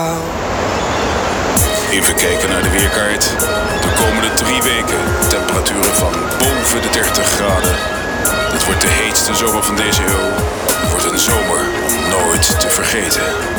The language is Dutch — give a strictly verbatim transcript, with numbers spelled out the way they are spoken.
Even kijken naar de weerkaart. De komende drie weken temperaturen van boven de dertig graden. Het wordt de heetste zomer van deze eeuw. Het wordt een zomer om nooit te vergeten.